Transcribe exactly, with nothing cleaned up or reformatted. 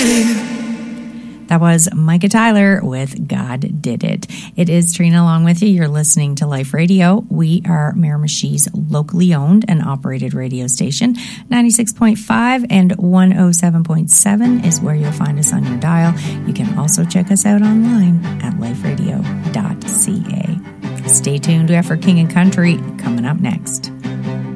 That was Micah Tyler with God Did It. It is Trina along with you. You're listening to Life Radio. We are Miramichi's locally owned and operated radio station. ninety-six point five and one oh seven point seven is where you'll find us on your dial. You can also check us out online at life radio dot c a. Stay tuned for King and Country coming up next.